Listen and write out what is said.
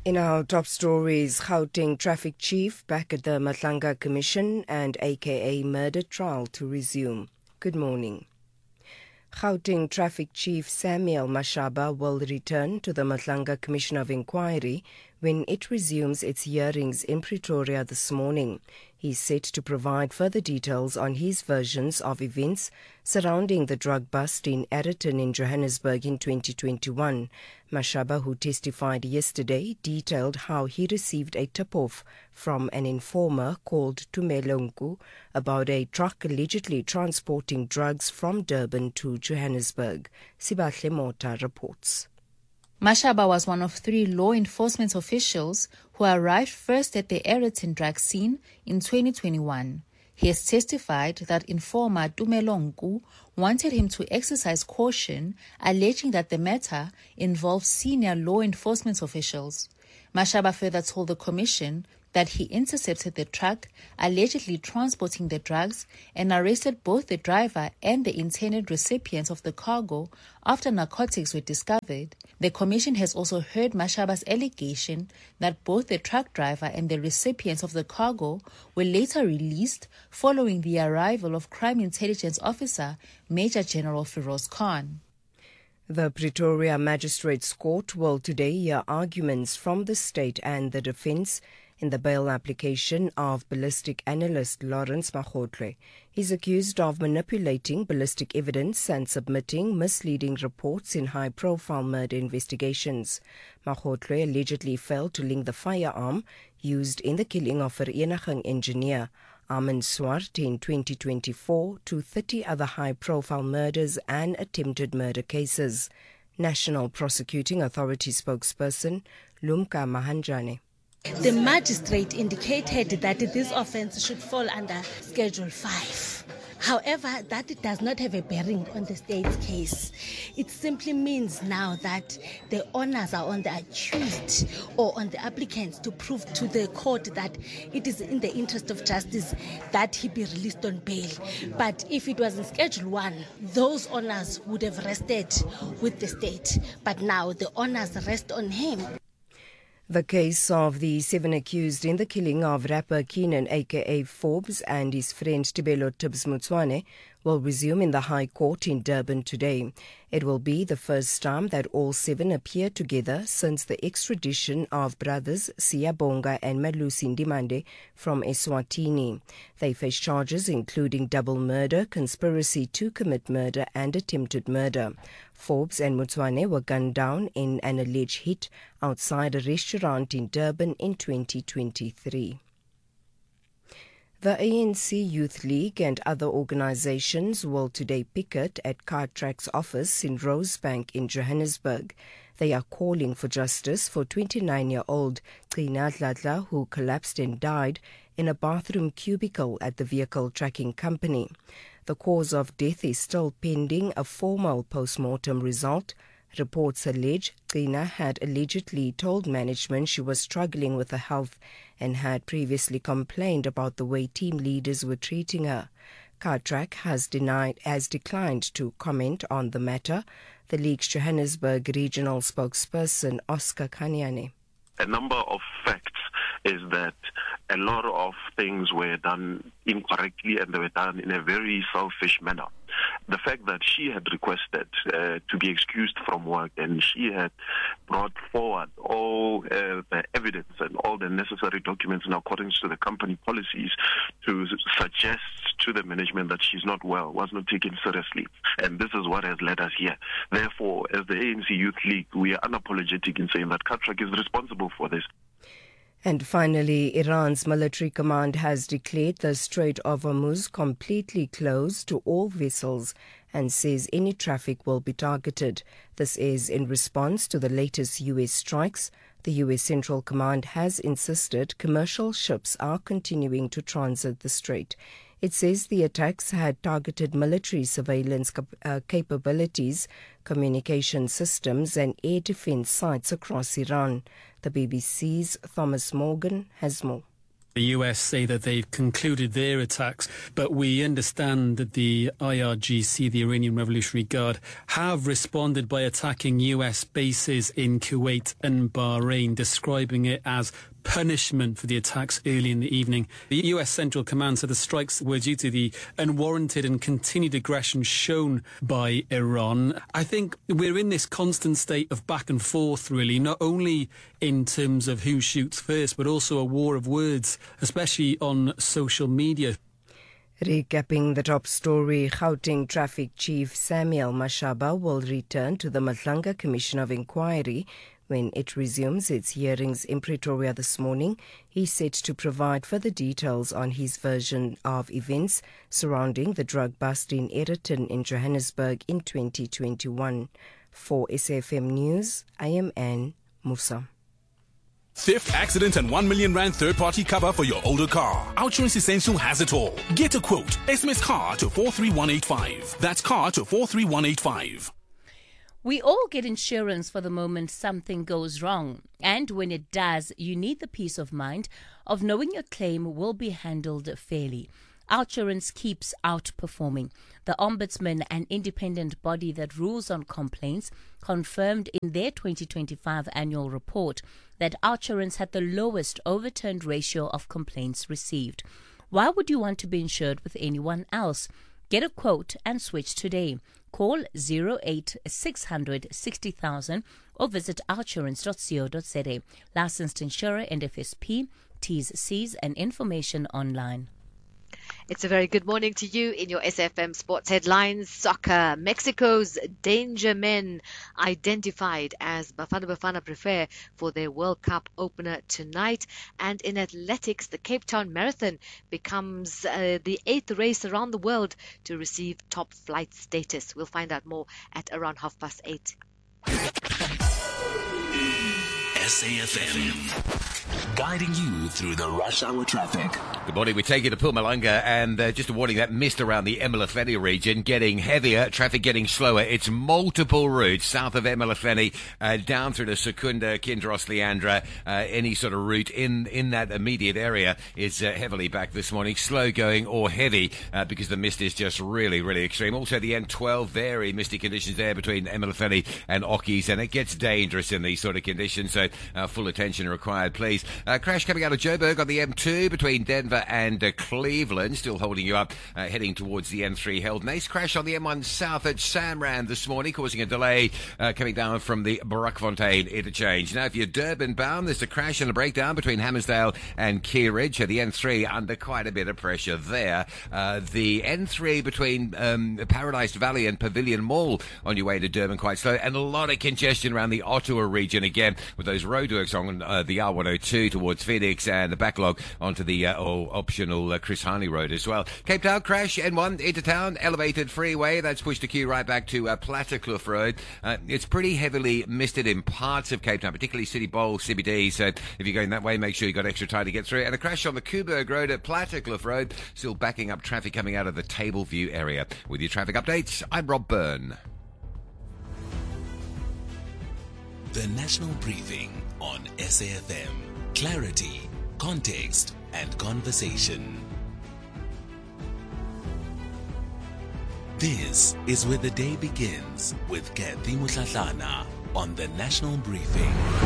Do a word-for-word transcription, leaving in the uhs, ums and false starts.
In our top stories, Gauteng Traffic Chief back at the Matlanga Commission and A K A murder trial to resume. Good morning. Gauteng Traffic Chief Samuel Mashaba will return to the Matlanga Commission of Inquiry when it resumes its hearings in Pretoria this morning. He's set to provide further details on his versions of events surrounding the drug bust in Ayrton in Johannesburg in twenty twenty-one. Mashaba, who testified yesterday, detailed how he received a tip-off from an informer called Tumelonku about a truck allegedly transporting drugs from Durban to Johannesburg. Sibahle Mota reports. Mashaba was one of three law enforcement officials who arrived first at the Ayrton drug scene in twenty twenty-one. He has testified that informer Tumelonku wanted him to exercise caution, alleging that the matter involved senior law enforcement officials. Mashaba further told the commission that he intercepted the truck allegedly transporting the drugs and arrested both the driver and the intended recipient of the cargo after narcotics were discovered. The commission has also heard Mashaba's allegation that both the truck driver and the recipients of the cargo were later released following the arrival of Crime Intelligence Officer Major General Firoz Khan. The Pretoria Magistrates Court will today hear arguments from the state and the defence in the bail application of ballistic analyst Lawrence Makgotle. He's accused of manipulating ballistic evidence and submitting misleading reports in high-profile murder investigations. Makgotle allegedly failed to link the firearm used in the killing of Vereniging engineer Armin Swart in twenty twenty-four to thirty other high-profile murders and attempted murder cases. National Prosecuting Authority spokesperson Lumka Mahanjane. The magistrate indicated that this offence should fall under Schedule five. However, that does not have a bearing on the state's case. It simply means now that the onus are on the accused or on the applicants to prove to the court that it is in the interest of justice that he be released on bail. But if it was in Schedule one, those onus would have rested with the state. But now the onus rest on him. The case of the seven accused in the killing of rapper Keenan aka Forbes and his friend Tibelo Tibbs Mutswane will resume in the High Court in Durban today. It will be the first time that all seven appear together since the extradition of brothers Siyabonga and Malusi Ndimande from Eswatini. They face charges including double murder, conspiracy to commit murder and attempted murder. Forbes and Mutswane were gunned down in an alleged hit outside a restaurant in Durban in twenty twenty-three. The A N C Youth League and other organizations will today picket at Cartrack's office in Rosebank in Johannesburg. They are calling for justice for twenty-nine-year-old Gcina Dladla, who collapsed and died in a bathroom cubicle at the vehicle tracking company. The cause of death is still pending a formal post-mortem result. Reports allege Gcina had allegedly told management she was struggling with her health and had previously complained about the way team leaders were treating her. Cartrack has denied, has declined to comment on the matter. The league's Johannesburg regional spokesperson Oscar Kanyane. A number of facts is that a lot of things were done incorrectly and they were done in a very selfish manner. The fact that she had requested uh, to be excused from work and she had brought forward all uh, the evidence and all the necessary documents in accordance to the company policies to suggest to the management that she's not well was not taken seriously. And this is what has led us here. Therefore, as the A N C Youth League, we are unapologetic in saying that Cartrack is responsible for this. And finally, Iran's military command has declared the Strait of Hormuz completely closed to all vessels and says any traffic will be targeted. This is in response to the latest U S strikes. The U S Central Command has insisted commercial ships are continuing to transit the strait. It says the attacks had targeted military surveillance cap- uh, capabilities, communication systems and air defense sites across Iran. The B B C's Thomas Morgan has more. The U S say that they've concluded their attacks, but we understand that the I R G C, the Iranian Revolutionary Guard, have responded by attacking U S bases in Kuwait and Bahrain, describing it as punishment for the attacks early in the evening. The U S Central Command said the strikes were due to the unwarranted and continued aggression shown by Iran. I think we're in this constant state of back and forth, really, not only in terms of who shoots first, but also a war of words, especially on social media. Recapping the top story, Gauteng Traffic Chief Samuel Mashaba will return to the Madlanga Commission of Inquiry when it resumes its hearings in Pretoria this morning. He's set to provide further details on his version of events surrounding the drug bust in Egerton in Johannesburg in twenty twenty-one. For S A F M News, I am Anne Musa. Theft, accident and one million rand third-party cover for your older car. Outsurance Essential has it all. Get a quote. S M S CAR to four three one eight five. That's CAR to four three one eight five. We all get insurance for the moment something goes wrong. And when it does, you need the peace of mind of knowing your claim will be handled fairly. Outsurance keeps outperforming. The Ombudsman, an independent body that rules on complaints, confirmed in their twenty twenty-five annual report that Outsurance had the lowest overturned ratio of complaints received. Why would you want to be insured with anyone else? Get a quote and switch today. Call zero eight six hundred sixty thousand or visit outsurance dot co dot za. Licensed insurer N F S P, T's, C's and information online. It's a very good morning to you in your S F M Sports Headlines. Soccer. Mexico's danger men identified as Bafana Bafana prepare for their World Cup opener tonight. And in athletics, the Cape Town Marathon becomes uh, the eighth race around the world to receive top flight status. We'll find out more at around half past eight. S A F M, guiding you through the rush hour traffic. Good morning. We take you to Mpumalanga, and uh, just a warning, that mist around the eMalahleni region getting heavier, traffic getting slower. It's multiple routes south of eMalahleni, uh, down through to Secunda, Kinross, Leandra. Uh, any sort of route in, in that immediate area is uh, heavily back this morning. Slow going or heavy uh, because the mist is just really, really extreme. Also the N twelve, very misty conditions there between eMalahleni and Ockies, and it gets dangerous in these sort of conditions, so uh, full attention required, please. Uh, crash coming out of Joburg on the M two between Denver and uh, Cleveland, still holding you up, uh, heading towards the N three. Held nice crash on the M one south at Samrand this morning, causing a delay uh, coming down from the Barakfontein interchange. Now, if you're Durban bound, there's a crash and a breakdown between Hammersdale and Keyridge. Uh, the N three under quite a bit of pressure there. Uh, the N three between um, Paradise Valley and Pavilion Mall on your way to Durban quite slow, and a lot of congestion around the Ottawa region again with those roadworks on uh, the R one oh two towards Phoenix, and the backlog onto the uh, oh, optional uh, Chris Harney Road as well. Cape Town crash, N one into town, elevated freeway. That's pushed the queue right back to uh, Plattekloof Road. Uh, it's pretty heavily misted in parts of Cape Town, particularly City Bowl, C B D. So if you're going that way, make sure you've got extra time to get through. And a crash on the Kuberg Road at Plattekloof Road, still backing up traffic coming out of the Tableview area. With your traffic updates, I'm Rob Byrne. The National Briefing on S A F M. Clarity, context, and conversation. This is where the day begins with Kathy Mutlatlana on the National Briefing.